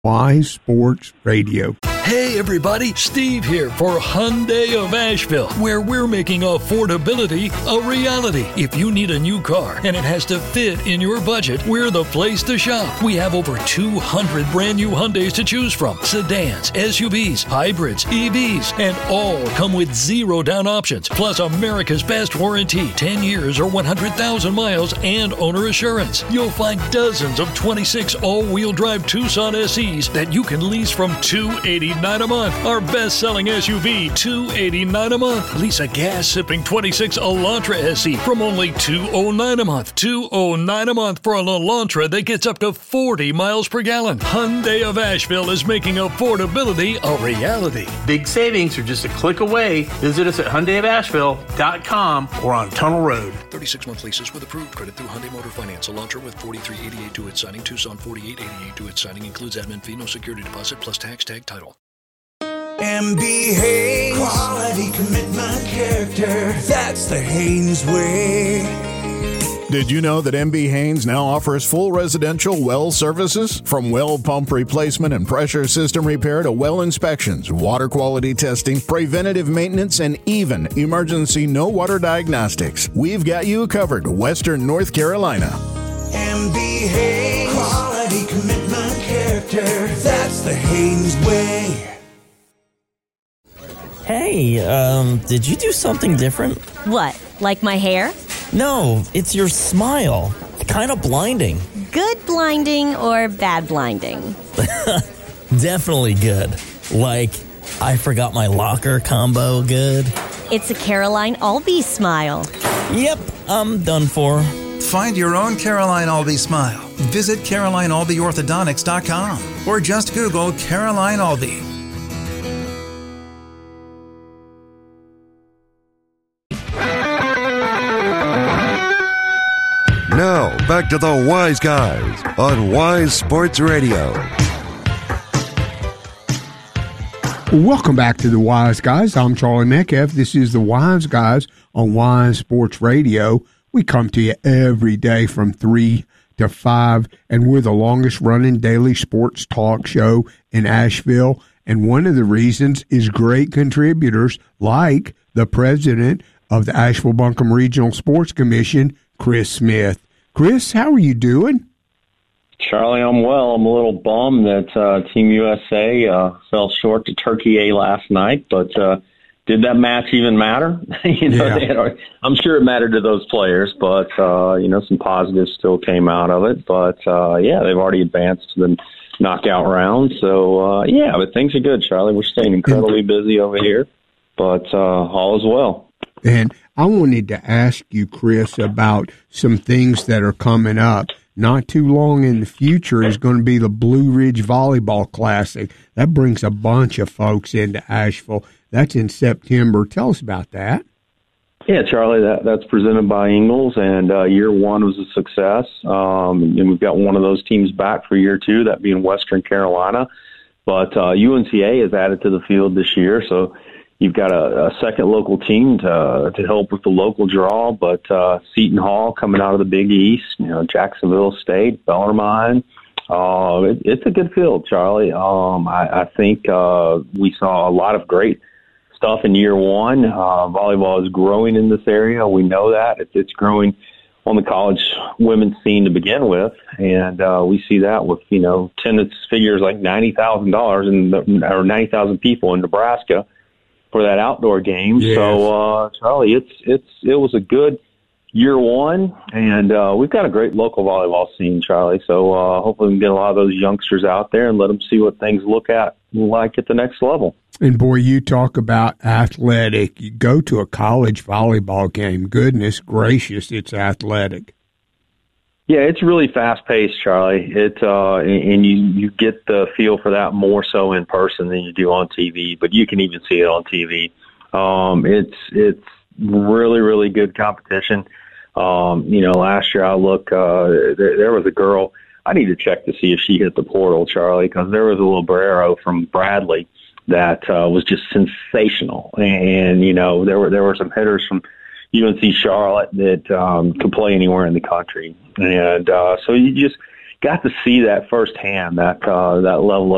Wise Sports Radio. Hey everybody, Steve here for Hyundai of Asheville, where we're making affordability a reality. If you need a new car and it has to fit in your budget, we're the place to shop. We have over 200 brand new Hyundais to choose from. Sedans, SUVs, hybrids, EVs, and all come with zero down options. Plus America's best warranty, 10 years or 100,000 miles and owner assurance. You'll find dozens of 26 all-wheel drive Tucson SEs that you can lease from $289 a month. Our best-selling SUV, $289 a month. Lease a gas-sipping 26 Elantra SE from only $209 a month. $209 a month for an Elantra that gets up to 40 miles per gallon. Hyundai of Asheville is making affordability a reality. Big savings are just a click away. Visit us at HyundaiofAsheville.com or on Tunnel Road. 36-month leases with approved credit through Hyundai Motor Finance. Elantra with $43.88 to its signing. Tucson $48.88 to its signing. Includes admin fee, no security deposit, plus tax, tag, title. MB Haynes, quality, commitment, character. That's the Haynes way. Did you know that MB Haynes now offers full residential well services? From well pump replacement and pressure system repair to well inspections, water quality testing, preventative maintenance, and even emergency no water diagnostics. We've got you covered, Western North Carolina. MB Haynes, quality, commitment, character. That's the Haynes way. Hey, did you do something different? What, like my hair? No, it's your smile. Kind of blinding. Good blinding or bad blinding? Definitely good. Like, I forgot my locker combo good. It's a Caroline Albee smile. Yep, I'm done for. Find your own Caroline Albee smile. Visit CarolineAlbeeOrthodontics.com or just Google Caroline Albee. Now, back to the Wise Guys on Wise Sports Radio. Welcome back to the Wise Guys. I'm Charlie Metcalf. This is the Wise Guys on Wise Sports Radio. We come to you every day from 3 to 5, and we're the longest-running daily sports talk show in Asheville. And one of the reasons is great contributors like the president of the Asheville-Buncombe Regional Sports Commission, Chris Smith. Chris, how are you doing? Charlie, I'm well. I'm a little bummed that Team USA fell short to Turkey A last night, but did that match even matter? I'm sure it mattered to those players, but some positives still came out of it. But they've already advanced to the knockout round. So but things are good, Charlie. We're staying incredibly busy over here, but all is well. And I wanted to ask you, Chris, about some things that are coming up. Not too long in the future is going to be the Blue Ridge Volleyball Classic. That brings a bunch of folks into Asheville. That's in September. Tell us about that. Yeah, Charlie, that's presented by Ingles, and year one was a success. And we've got one of those teams back for year two, that being Western Carolina. But UNCA has added to the field this year, so you've got a second local team to help with the local draw, but Seton Hall coming out of the Big East, Jacksonville State, Bellarmine. It's a good field, Charlie. I think we saw a lot of great stuff in year one. Volleyball is growing in this area. We know that. It's growing on the college women's scene to begin with, and we see that with, attendance figures like $90,000 or 90,000 people in Nebraska for that outdoor game. Yes. So, Charlie, it was a good year one, and we've got a great local volleyball scene, Charlie. So hopefully we can get a lot of those youngsters out there and let them see what things look like at the next level. And, boy, you talk about athletic. You go to a college volleyball game. Goodness gracious, it's athletic. Yeah, it's really fast-paced, Charlie. And you get the feel for that more so in person than you do on TV, but you can even see it on TV. It's really, really good competition. Last year I look, there was a girl. I need to check to see if she hit the portal, Charlie, because there was a librero from Bradley that was just sensational. And there were some hitters from UNC Charlotte that could play anywhere in the country. And so you just got to see that firsthand, that level